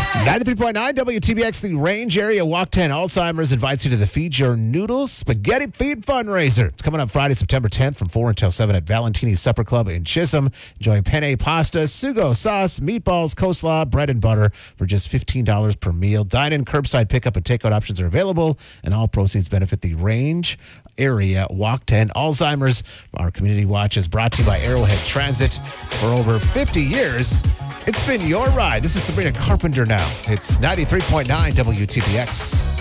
93.9 WTBX, the Range Area Walk 10 Alzheimer's invites you to the Feed Your Noodles Spaghetti Feed fundraiser. It's coming up Friday, September 10th from 4 until 7 at Valentini's Supper Club in Chisholm. Enjoy penne pasta, sugo sauce, meatballs, coleslaw, bread and butter for just $15 per meal. Dine-in, curbside pickup, and takeout options are available, and all proceeds benefit the Range Area Walk 10 Alzheimer's. Our community watch is brought to you by Arrowhead Transit. For over 50 years, it's been your ride. This is Sabrina Carpenter now. It's 93.9 WTBX.